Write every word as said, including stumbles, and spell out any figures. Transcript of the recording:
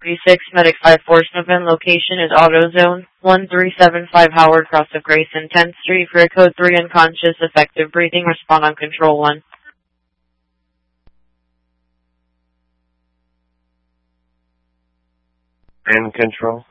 B six Medic five four Sniffin. Location is AutoZone, one three seven five Howard Cross of Grayson, tenth Street, for a code three unconscious, effective breathing, respond on control one. In control.